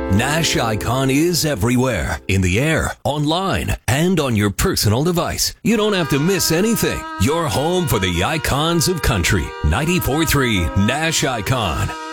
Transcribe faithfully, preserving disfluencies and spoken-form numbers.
Nash Icon is everywhere, in the air, online, and on your personal device. You don't have to miss anything. You're home for the icons of country. ninety-four point three Nash Icon.